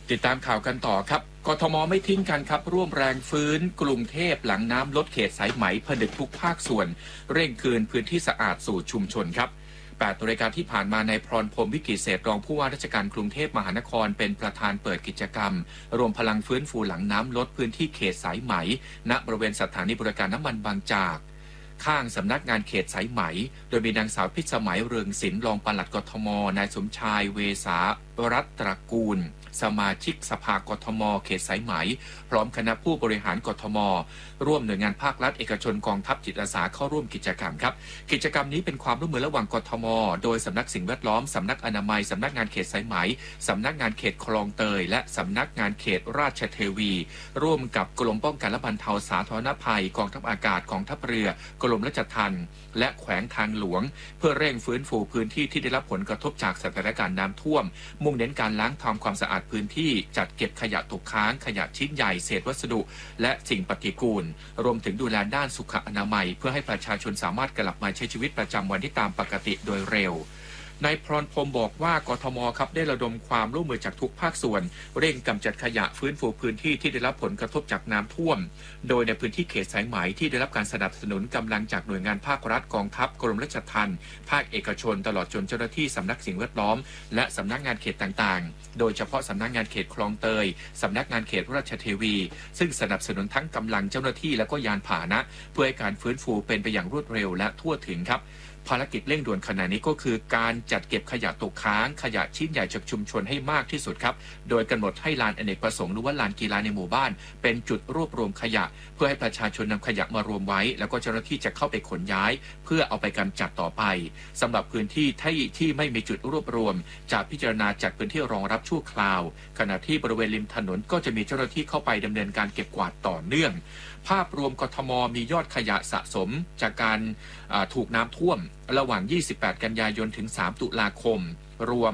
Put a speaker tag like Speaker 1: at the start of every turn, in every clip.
Speaker 1: ติดตามข่าวกันต่อครับกทมไม่ทิ้งกันครับร่วมแรงฟื้นกรุงเทพหลังน้ำลดเขตสายไหมผนึกทุกภาคส่วนเร่งคืนพื้นที่สะอาดสู่ชุมชนครับ8 ตุลาที่ผ่านมานายพรพรหมวิกิตเศรษฐ์รองผู้ว่าราชการกรุงเทพมหานครเป็นประธานเปิดกิจกรรมรวมพลังฟื้นฟูหลังน้ำลดพื้นที่เขตสายไหมณบริเวณสถานีบริการน้ำมันบางจากข้างสำนักงานเขตสายไหมโดยมีนางสาวพิสมัยเรืองศิลป์รองปลัดกทมนายสมชายเวสารัตตระกูลสมาชิกสภากทมเขตสายไหมพร้อมคณะผู้บริหารกทมร่วมหน่วยงานภาครัฐเอกชนกองทัพจิตอาสาเข้าร่วมกิจกรรมครับกิจกรรมนี้เป็นความร่วมมือระหว่างกทมโดยสำนักสิ่งแวดล้อมสำนักอนามัยสำนักงานเขตสายไหมสำนักงานเขตคลองเตยและสำนักงานเขตราชเทวีร่วมกับกรมป้องกันและบรรเทาสาธารณภัยกองทัพอากาศกองทัพเรือกรมราชทัณฑ์และแขวงทางหลวงเพื่อเร่งฟื้นฟูพื้นที่ที่ได้รับผลกระทบจากสถานการณ์น้ำท่วมมุ่งเน้นการล้างทำความสะอาดพื้นที่จัดเก็บขยะตกค้างขยะชิ้นใหญ่เศษวัสดุและสิ่งปฏิกูลรวมถึงดูแลด้านสุขอนามัยเพื่อให้ประชาชนสามารถกลับมาใช้ชีวิตประจำวันที่ตามปกติโดยเร็วนายพรพรหมบอกว่ากทมครับได้ระดมความร่วมมือจากทุกภาคส่วนเร่งกำจัดขยะฟื้นฟูพื้นที่ที่ได้รับผลกระทบจากน้ำท่วมโดยในพื้นที่เขตสายไหมที่ได้รับการสนับสนุนกำลังจากหน่วยงานภาครัฐกองทัพกรมราชทัณฑ์ภาคเอกชนตลอดจนเจ้าหน้าที่สำนักสิ่งแวดล้อมและสำนักงานเขตต่างๆโดยเฉพาะสำนักงานเขตคลองเตยสำนักงานเขตราชเทวีซึ่งสนับสนุนทั้งกำลังเจ้าหน้าที่และก็ยานพาหนะเพื่อให้การฟื้นฟูเป็นไปอย่างรวดเร็วและทั่วถึงครับภารกิจเร่งด่วนขณะนี้ก็คือการจัดเก็บขยะตกค้างขยะชิ้นใหญ่จากชุมชนให้มากที่สุดครับโดยกำหนดให้ลานอเนกประสงค์หรือว่าลานกีฬาในหมู่บ้านเป็นจุดรวบรวมขยะเพื่อให้ประชาชนนำขยะมารวมไว้แล้วก็เจ้าหน้าที่จะเข้าไปขนย้ายเพื่อเอาไปกำจัดต่อไปสำหรับพื้นที่ที่ไม่มีจุดรวบรวมจะพิจารณาจัดพื้นที่รองรับชั่วคราวขณะที่บริเวณริมถนนก็จะมีเจ้าหน้าที่เข้าไปดำเนินการเก็บกวาดต่อเนื่องภาพรวมกทมมียอดขยะสะสมจากการถูกน้ำท่วมระหว่าง 28 กันยายนถึง 3 ตุลาคมรวม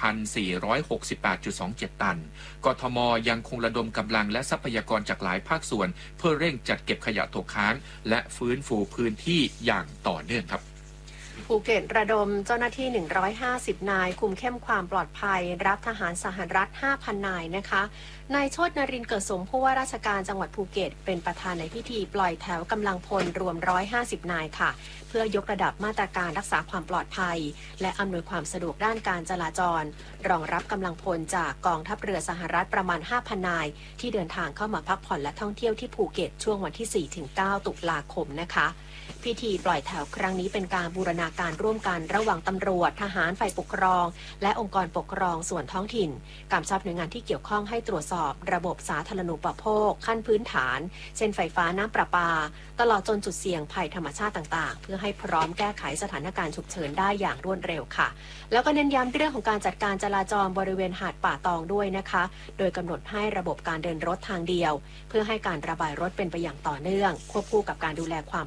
Speaker 1: 1,468.27 ตันกทมยังคงระดมกำลังและทรัพยากรจากหลายภาคส่วนเพื่อเร่งจัดเก็บขยะตกค้างและฟื้นฟูพื้นที่อย่างต่อเนื่องครับ
Speaker 2: ภูเก็ตระดมเจ้าหน้าที่150นายคุมเข้มความปลอดภัยรับทหารสหรัฐ 5,000 นายนะคะนายโชตินรินทร์เกิดสมผู้ว่าราชการจังหวัดภูเก็ตเป็นประธานในพิธีปล่อยแถวกำลังพลรวม150นายค่ะเพื่อยกระดับมาตรการรักษาความปลอดภัยและอำนวยความสะดวกด้านการจราจรรองรับกำลังพลจากกองทัพเรือสหรัฐประมาณ 5,000 นายที่เดินทางเข้ามาพักผ่อนและท่องเที่ยวที่ภูเก็ตช่วงวันที่ 4-9 ตุลาคมนะคะพิธีปล่อยแถวครั้งนี้เป็นการบูรณาการร่วมกันระหว่างตำรวจทหารฝ่ายปกครองและองค์กรปกครองส่วนท้องถิ่นกำชับหน่วยงานที่เกี่ยวข้องให้ตรวจสอบระบบสาธารณูปโภคขั้นพื้นฐานเช่นไฟฟ้าน้ำประปาตลอดจนจุดเสี่ยงภัยธรรมชาติต่างๆเพื่อให้พร้อมแก้ไขสถานการณ์ฉุกเฉินได้อย่างรวดเร็วค่ะแล้วก็เน้นย้ำเรื่องของการจัดการจราจรบริเวณหาดป่าตองด้วยนะคะโดยกำหนดให้ระบบการเดินรถทางเดียวเพื่อให้การระบายรถเป็นไปอย่างต่อเนื่องควบคู่กับการดูแลความ